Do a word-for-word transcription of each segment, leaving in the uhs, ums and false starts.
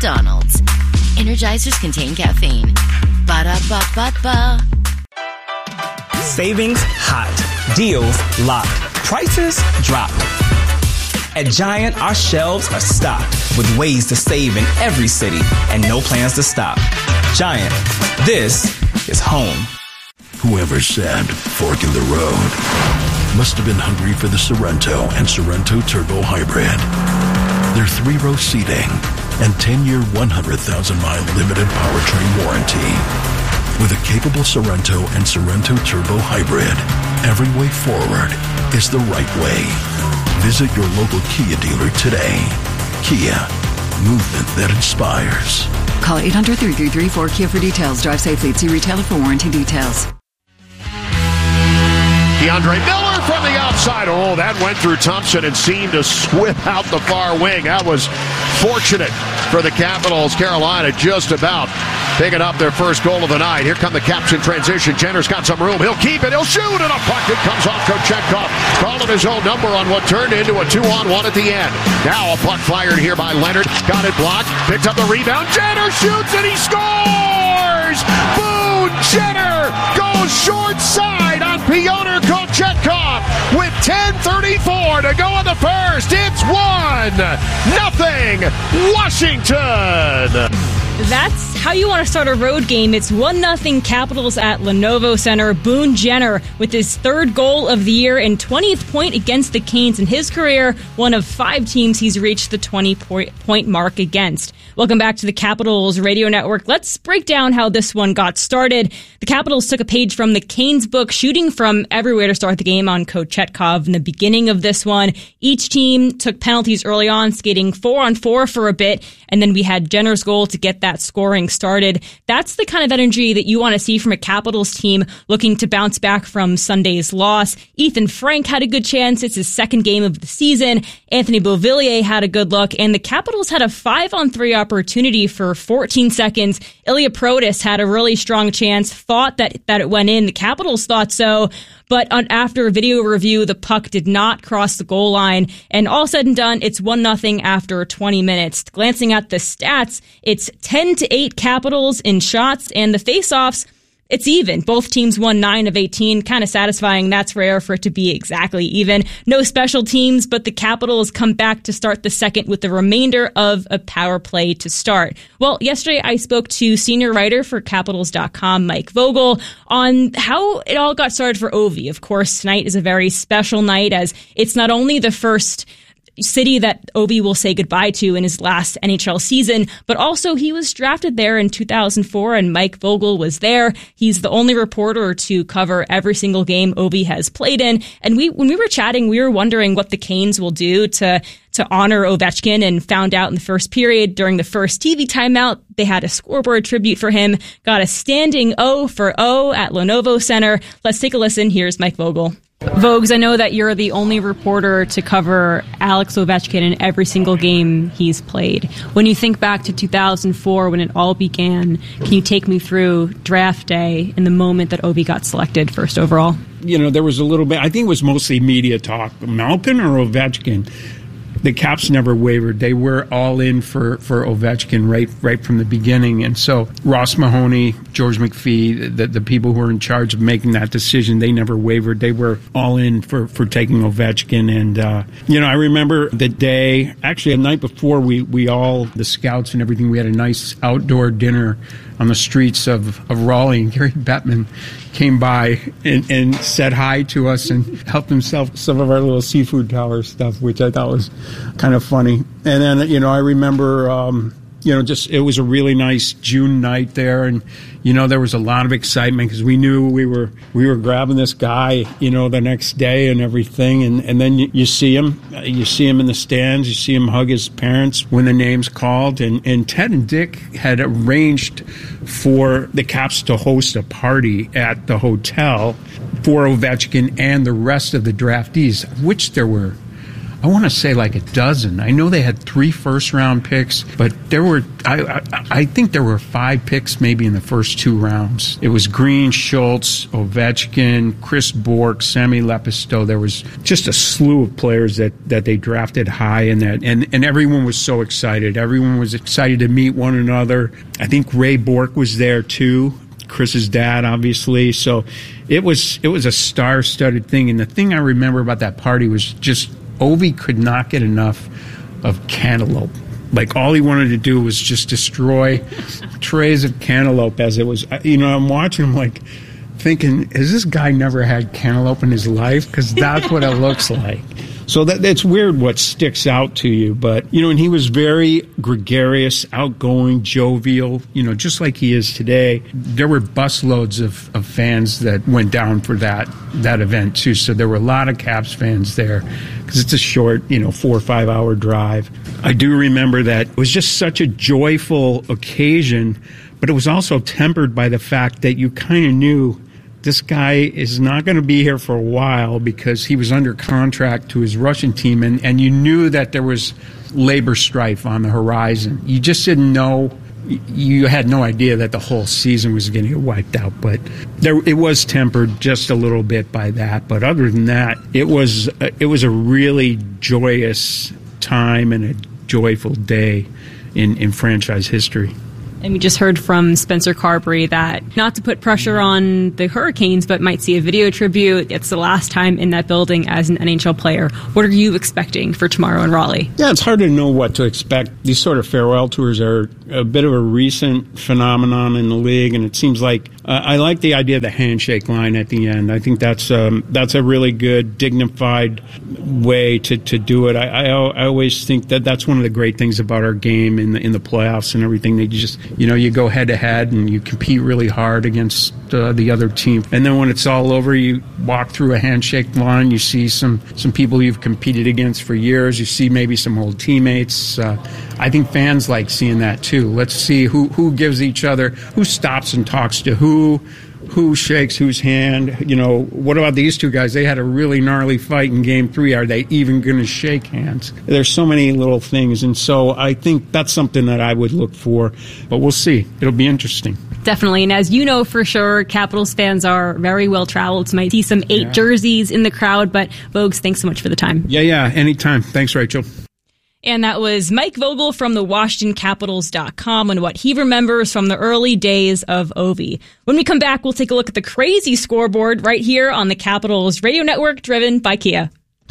McDonald's. Energizers contain caffeine. Ba-da-ba-ba-ba. Savings hot. Deals locked. Prices drop. At Giant, our shelves are stocked with ways to save in every city and no plans to stop. Giant, this is home. Whoever said fork in the road must have been hungry for the Sorrento and Sorrento Turbo Hybrid. Their three-row seating and ten-year, one hundred thousand mile limited powertrain warranty. With a capable Sorrento and Sorrento Turbo Hybrid, every way forward is the right way. Visit your local Kia dealer today. Kia, movement that inspires. Call eight hundred, three three three, four Kia for details. Drive safely. See retailer for warranty details. DeAndre Miller from the outside. Oh, that went through Thompson and seemed to swim out the far wing. That was fortunate for the Capitals. Carolina just about picking up their first goal of the night. Here come the Caps in transition. Jenner's got some room. He'll keep it. He'll shoot. And a puck that comes off Kochetkov. Calling his own number on what turned into a two-on-one at the end. Now a puck fired here by Leonard. Got it blocked. Picked up the rebound. Jenner shoots and he scores! Boone Jenner goes short side on Pyotr Kochetkov with ten thirty-four to go in the first. It's one nothing Washington. That's how you want to start a road game. It's one nothing Capitals at Lenovo Center. Boone Jenner with his third goal of the year and twentieth point against the Canes in his career. One of five teams he's reached the twenty-point mark against. Welcome back to the Capitals Radio Network. Let's break down how this one got started. The Capitals took a page from the Canes book, shooting from everywhere to start the game on Kochetkov in the beginning of this one. Each team took penalties early on, skating four on four for a bit, and then we had Jenner's goal to get that scoring started. That's the kind of energy that you want to see from a Capitals team looking to bounce back from Sunday's loss. Ethan Frank had a good chance. It's his second game of the season. Anthony Beauvillier had a good look, and the Capitals had a five on three opportunity for fourteen seconds. Ilya Protas had a really strong chance, thought that, that it went in. The Capitals thought so, but on, after a video review, the puck did not cross the goal line. And all said and done, it's one nothing after twenty minutes. Glancing at the stats, it's ten to eight Capitals in shots, and the faceoffs, it's even. Both teams won nine of eighteen. Kind of satisfying. That's rare for it to be exactly even. No special teams, but the Capitals come back to start the second with the remainder of a power play to start. Well, yesterday I spoke to senior writer for Capitals dot com, Mike Vogel, on how it all got started for Ovi. Of course, tonight is a very special night, as it's not only the first city that Ovi will say goodbye to in his last N H L season, but also he was drafted there in two thousand four, and Mike Vogel was there. He's the only reporter to cover every single game Ovi has played in. And we, when we were chatting, we were wondering what the Canes will do to to honor Ovechkin, and found out in the first period during the first T V timeout, they had a scoreboard tribute for him, got a standing O for O at Lenovo Center. Let's take a listen. Here's Mike Vogel. Vogues, I know that you're the only reporter to cover Alex Ovechkin in every single game he's played. When you think back to two thousand four, when it all began, can you take me through draft day and the moment that Ovi got selected first overall? You know, there was a little bit, I think it was mostly media talk. Malkin or Ovechkin? The Caps never wavered. They were all in for, for Ovechkin right right from the beginning. And so Ross Mahoney, George McPhee, the, the people who were in charge of making that decision, they never wavered. They were all in for, for taking Ovechkin. And, uh, you know, I remember the day, actually the night before, we, we all, the scouts and everything, we had a nice outdoor dinner on the streets of, of Raleigh, and Gary Bettman came by and, and said hi to us and helped himself some of our little seafood tower stuff, which I thought was kind of funny. And then, you know, I remember, um, you know, just it was a really nice June night there, and you know, there was a lot of excitement because we knew we were we were grabbing this guy, you know, the next day and everything, and and then you, you see him, you see him in the stands, you see him hug his parents when the name's called, and and Ted and Dick had arranged for the Caps to host a party at the hotel for Ovechkin and the rest of the draftees, which there were I want to say like a dozen. I know they had three first-round picks, but there were, I, I, I think there were five picks maybe in the first two rounds. It was Green, Schultz, Ovechkin, Chris Bourque, Sammy Lepisto. There was just a slew of players that, that they drafted high in that, and, and everyone was so excited. Everyone was excited to meet one another. I think Ray Bourque was there too, Chris's dad, obviously. So it was it was a star-studded thing. And the thing I remember about that party was just Ovi could not get enough of cantaloupe. Like, all he wanted to do was just destroy trays of cantaloupe as it was. You know, I'm watching him like thinking, has this guy never had cantaloupe in his life? Because that's what it looks like. So that it's weird what sticks out to you. But, you know, and he was very gregarious, outgoing, jovial, you know, just like he is today. There were busloads of, of fans that went down for that that event, too. So there were a lot of Caps fans there because it's a short, you know, four or five hour drive. I do remember that it was just such a joyful occasion, but it was also tempered by the fact that you kind of knew this guy is not going to be here for a while because he was under contract to his Russian team, and, and you knew that there was labor strife on the horizon. You just didn't know. You had no idea that the whole season was going to get wiped out, but there, it was tempered just a little bit by that. But other than that, it was it was a really joyous time and a joyful day in, in franchise history. And we just heard from Spencer Carberry that, not to put pressure on the Hurricanes, but might see a video tribute. It's the last time in that building as an N H L player. What are you expecting for tomorrow in Raleigh? Yeah, it's hard to know what to expect. These sort of farewell tours are a bit of a recent phenomenon in the league, and it seems like uh, I like the idea of the handshake line at the end. I think that's um, that's a really good, dignified way to, to do it. I, I I always think that that's one of the great things about our game in the in the playoffs and everything. They just You know, you go head-to-head and you compete really hard against uh, the other team. And then when it's all over, you walk through a handshake line. You see some, some people you've competed against for years. You see maybe some old teammates. Uh, I think fans like seeing that, too. Let's see who, who gives each other, who stops and talks to who, who shakes whose hand. You know, what about these two guys? They had a really gnarly fight in game three. Are they even going to shake hands? There's so many little things. And so I think that's something that I would look for. But we'll see. It'll be interesting. Definitely. And as you know for sure, Capitals fans are very well traveled. So might see some eight yeah. jerseys in the crowd. But Vogues, thanks so much for the time. Yeah, yeah. Anytime. Thanks, Rachel. And that was Mike Vogel from the Washington Capitals dot com and what he remembers from the early days of Ovi. When we come back, we'll take a look at the crazy scoreboard right here on the Capitals Radio Network, driven by Kia.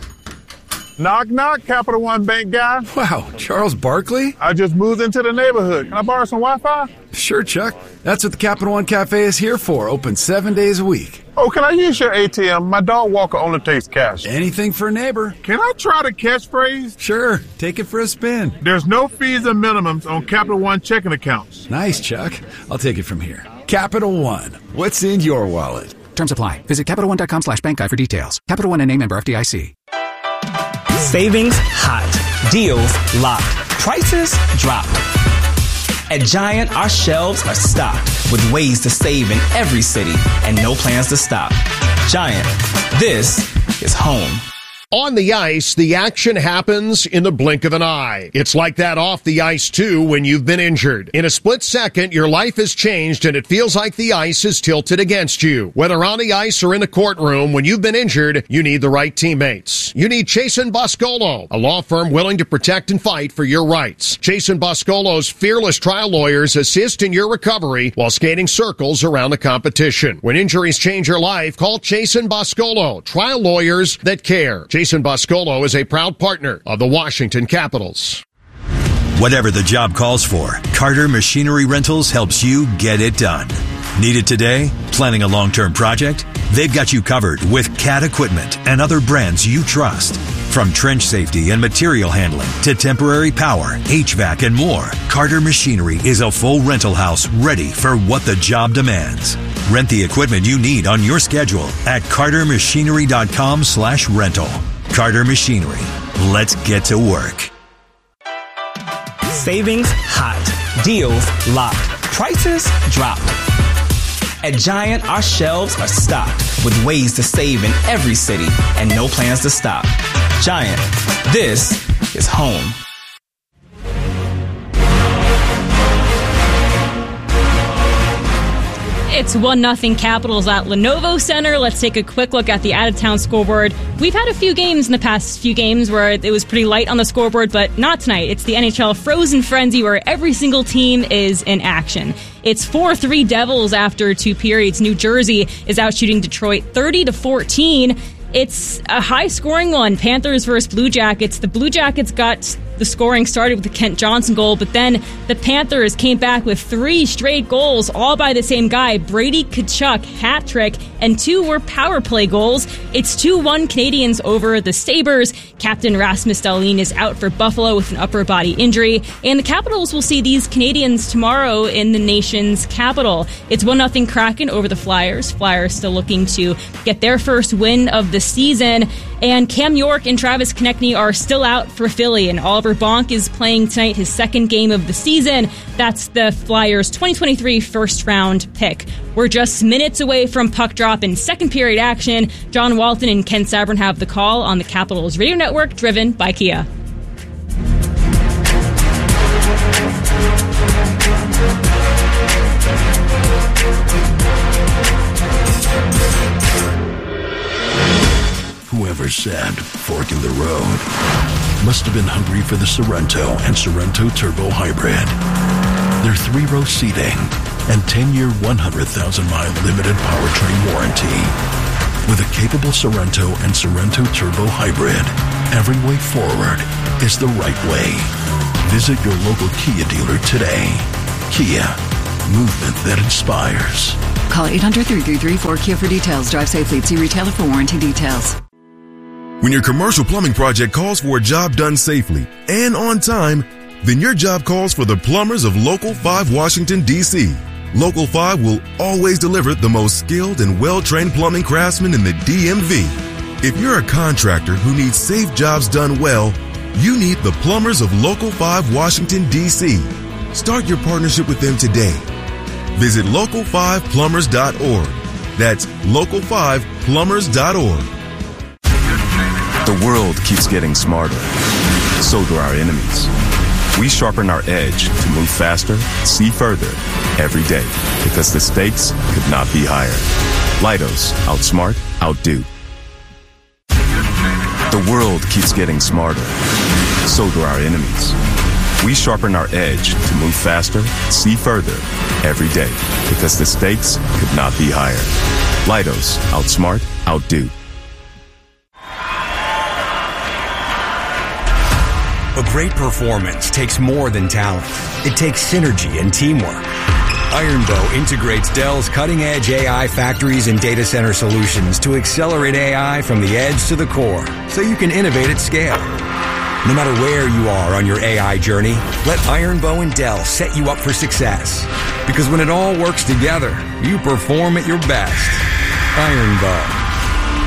Knock, knock, Capital One Bank guy. Wow, Charles Barkley? I just moved into the neighborhood. Can I borrow some Wi-Fi? Sure, Chuck. That's what the Capital One Cafe is here for, open seven days a week. Oh, can I use your A T M? My dog walker only takes cash. Anything for a neighbor. Can I try the catchphrase? Sure, take it for a spin. There's no fees and minimums on Capital One checking accounts. Nice, Chuck. I'll take it from here. Capital One. What's in your wallet? Terms apply. Visit Capital One dot com slash bank guide for details. Capital One N A member F D I C. Savings hot. Deals locked. Prices drop. At Giant, our shelves are stocked with ways to save in every city and no plans to stop. Giant, this is home. On the ice, the action happens in the blink of an eye. It's like that off the ice, too, when you've been injured. In a split second, your life has changed, and it feels like the ice is tilted against you. Whether on the ice or in the courtroom, when you've been injured, you need the right teammates. You need Chasen Boscolo, a law firm willing to protect and fight for your rights. Chasen Boscolo's fearless trial lawyers assist in your recovery while skating circles around the competition. When injuries change your life, call Chasen Boscolo, trial lawyers that care. Chasen Boscolo is a proud partner of the Washington Capitals. Whatever the job calls for, Carter Machinery Rentals helps you get it done. Need it today? Planning a long-term project? They've got you covered with Cat equipment and other brands you trust. From trench safety and material handling to temporary power, H V A C, and more, Carter Machinery is a full rental house ready for what the job demands. Rent the equipment you need on your schedule at carter machinery dot com slash rental. Carter Machinery. Let's get to work. Savings hot. Deals locked. Prices drop. At Giant, our shelves are stocked with ways to save in every city and no plans to stop. Giant, this is home. It's one nothing Capitals at Lenovo Center. Let's take a quick look at the out-of-town scoreboard. We've had a few games in the past few games where it was pretty light on the scoreboard, but not tonight. It's the N H L Frozen Frenzy where every single team is in action. It's four three Devils after two periods. New Jersey is out shooting Detroit thirty to fourteen. It's a high-scoring one, Panthers versus Blue Jackets. The Blue Jackets got the scoring started with the Kent Johnson goal, but then the Panthers came back with three straight goals, all by the same guy, Brady Tkachuk, hat trick, and two were power play goals. It's two one Canadiens over the Sabres. Captain Rasmus Dahlin is out for Buffalo with an upper body injury, and the Capitals will see these Canadiens tomorrow in the nation's capital. It's one nothing Kraken over the Flyers. Flyers still looking to get their first win of the season, and Cam York and Travis Konechny are still out for Philly, and Oliver Bonk is playing tonight, his second game of the season. That's the Flyers' twenty twenty-three first-round pick. We're just minutes away from puck drop in second period action. John Walton and Ken Sabrin have the call on the Capitals Radio Network, driven by Kia. Whoever said fork in the road must have been hungry for the Sorrento and Sorrento Turbo Hybrid. Their three-row seating and ten-year, one hundred thousand mile limited powertrain warranty. With a capable Sorrento and Sorrento Turbo Hybrid, every way forward is the right way. Visit your local Kia dealer today. Kia, movement that inspires. Call eight hundred, three three three, four K I A for details. Drive safely. See retailer for warranty details. When your commercial plumbing project calls for a job done safely and on time, then your job calls for the plumbers of Local five Washington, D C Local five will always deliver the most skilled and well-trained plumbing craftsmen in the D M V. If you're a contractor who needs safe jobs done well, you need the plumbers of Local five Washington, D C Start your partnership with them today. Visit local five plumbers dot org. That's local five plumbers dot org. The world keeps getting smarter. So do our enemies. We sharpen our edge to move faster, see further, every day, because the stakes could not be higher. Leidos, outsmart, outdo. The world keeps getting smarter. So do our enemies. We sharpen our edge to move faster, see further, every day, because the stakes could not be higher. Leidos, outsmart, outdo. A great performance takes more than talent. It takes synergy and teamwork. Ironbow integrates Dell's cutting-edge A I factories and data center solutions to accelerate A I from the edge to the core, so you can innovate at scale. No matter where you are on your A I journey, let Ironbow and Dell set you up for success. Because when it all works together, you perform at your best. Ironbow.